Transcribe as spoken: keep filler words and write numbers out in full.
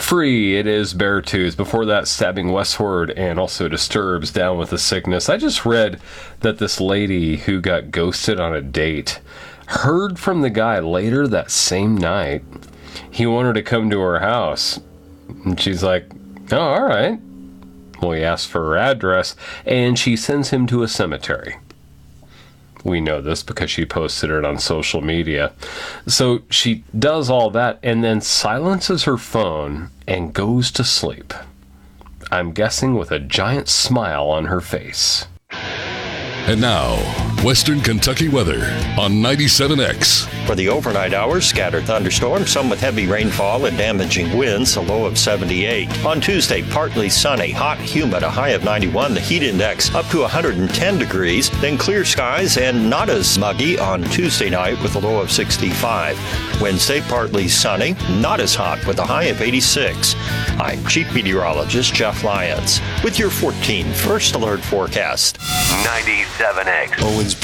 Free, it is Beartooth. Before that, Stabbing Westward and also Disturbs, Down with the Sickness. I just read that this lady who got ghosted on a date heard from the guy later that same night. He wanted to come to her house. And she's like, oh, all right. Well, he asked for her address, and she sends him to a cemetery. We know this because she posted it on social media. So she does all that and then silences her phone and goes to sleep. I'm guessing with a giant smile on her face. And now, Western Kentucky weather on ninety-seven X. For the overnight hours, scattered thunderstorms, some with heavy rainfall and damaging winds, a low of seventy-eight. On Tuesday, partly sunny, hot, humid, a high of ninety-one. The heat index up to one hundred ten degrees. Then clear skies and not as muggy on Tuesday night with a low of sixty-five. Wednesday, partly sunny, not as hot with a high of eighty-six. I'm Chief Meteorologist Jeff Lyons with your fourteen First Alert forecast. ninety-seven X. Owensboro